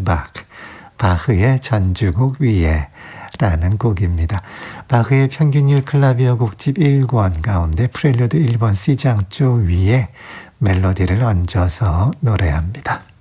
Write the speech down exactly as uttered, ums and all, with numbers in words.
오펜바크, 바흐의 전주곡 위에 라는 곡입니다. 바흐의 평균율 클라비어 곡집 일 권 가운데 프렐류드 일 번 C장조 위에 멜로디를 얹어서 노래합니다.